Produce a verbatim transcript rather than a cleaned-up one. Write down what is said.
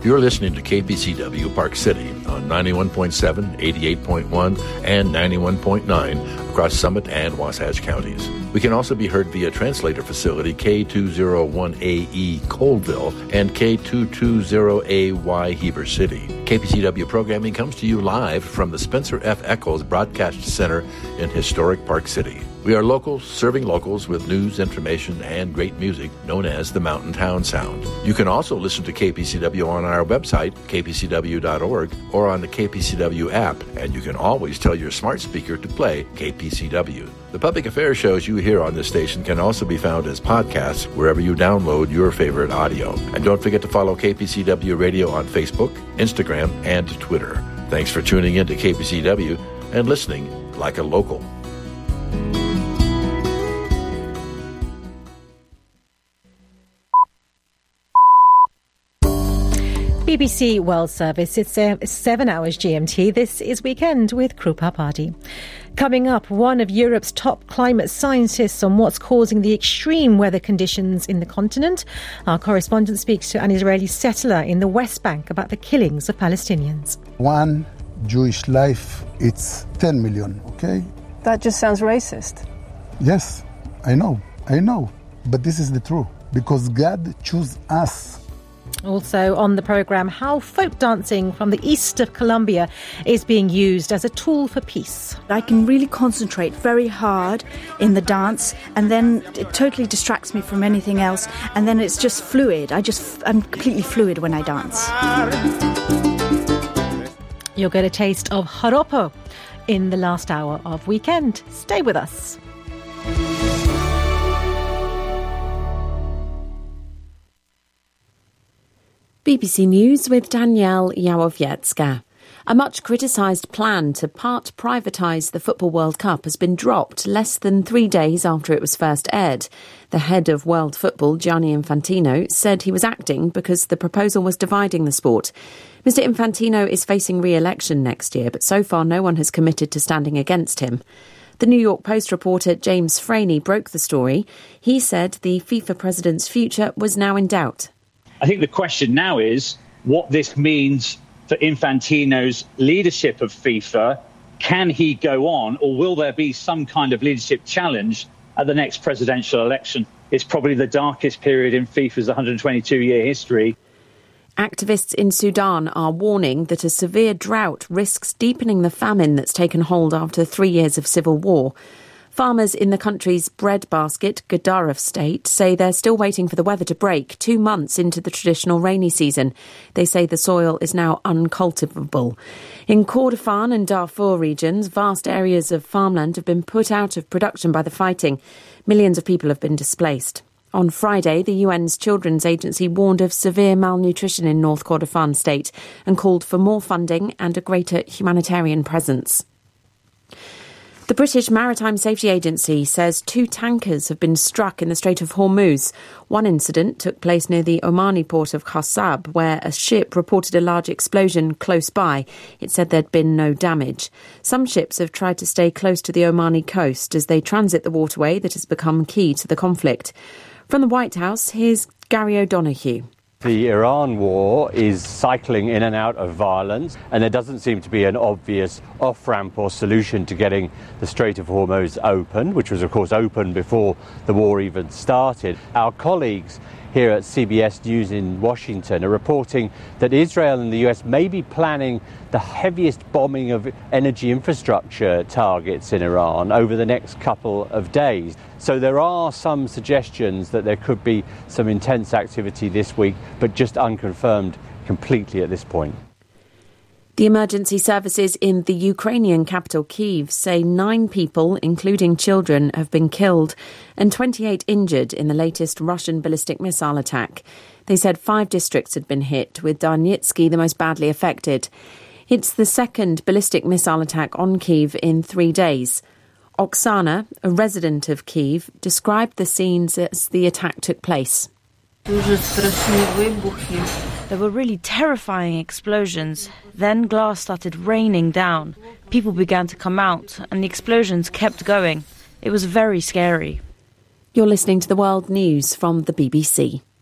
You're listening to K P C W Park City on ninety-one point seven, eighty-eight point one, and ninety-one point nine across Summit and Wasatch counties. We can also be heard via translator facility K two oh one A E Coalville and K two twenty A Y Heber City. K P C W programming comes to you live from the Spencer F. Eccles Broadcast Center in historic Park City. We are local, serving locals with news, information, and great music known as the Mountain Town Sound. You can also listen to K P C W on our website, k p c w dot org, or on the K P C W app, and you can always tell your smart speaker to play K P C W. The public affairs shows you hear on this station can also be found as podcasts wherever you download your favorite audio. And don't forget to follow K P C W Radio on Facebook, Instagram, and Twitter. Thanks for tuning in to K P C W and listening like a local. B B C World Service. It's uh, seven hours G M T. This is Weekend with Krupa Party. Coming up, one of Europe's top climate scientists on what's causing the extreme weather conditions in the continent. Our correspondent speaks to an Israeli settler in the West Bank about the killings of Palestinians. One Jewish life, it's ten million, okay? That just sounds racist. Yes, I know, I know. But this is the truth, because God chose us. Also on the programme, how folk dancing from the east of Colombia is being used as a tool for peace. I can really concentrate very hard in the dance, and then it totally distracts me from anything else, and then it's just fluid. I just, I'm completely fluid when I dance. You'll get a taste of joropo in the last hour of Weekend. Stay with us. B B C News with Danielle Yawowiecka. A much criticised plan to part privatise the Football World Cup has been dropped less than three days after it was first aired. The head of World Football, Gianni Infantino, said he was acting because the proposal was dividing the sport. Mister Infantino is facing re-election next year, but so far no one has committed to standing against him. The New York Post reporter James Franey broke the story. He said the FIFA president's future was now in doubt. I think the question now is what this means for Infantino's leadership of FIFA. Can he go on, or will there be some kind of leadership challenge at the next presidential election? It's probably the darkest period in FIFA's one hundred twenty-two year history. Activists in Sudan are warning that a severe drought risks deepening the famine that's taken hold after three years of civil war. Farmers in the country's breadbasket, Gadaref state, say they're still waiting for the weather to break two months into the traditional rainy season. They say the soil is now uncultivable. In Kordofan and Darfur regions, vast areas of farmland have been put out of production by the fighting. Millions of people have been displaced. On Friday, the U N's Children's Agency warned of severe malnutrition in North Kordofan state and called for more funding and a greater humanitarian presence. The British Maritime Safety Agency says two tankers have been struck in the Strait of Hormuz. One incident took place near the Omani port of Khassab, where a ship reported a large explosion close by. It said there'd been no damage. Some ships have tried to stay close to the Omani coast as they transit the waterway that has become key to the conflict. From the White House, here's Gary O'Donoghue. The Iran war is cycling in and out of violence, and there doesn't seem to be an obvious off-ramp or solution to getting the Strait of Hormuz open, which was, of course, open before the war even started. Our colleagues here at C B S News in Washington are reporting that Israel and the U S may be planning the heaviest bombing of energy infrastructure targets in Iran over the next couple of days. So there are some suggestions that there could be some intense activity this week, but just unconfirmed completely at this point. The emergency services in the Ukrainian capital Kyiv say nine people, including children, have been killed and twenty-eight injured in the latest Russian ballistic missile attack. They said five districts had been hit, with Donetsk the most badly affected. It's the second ballistic missile attack on Kyiv in three days. Oksana, a resident of Kyiv, described the scenes as the attack took place. There were really terrifying explosions. Then glass started raining down. People began to come out, and the explosions kept going. It was very scary. You're listening to the World News from the B B C.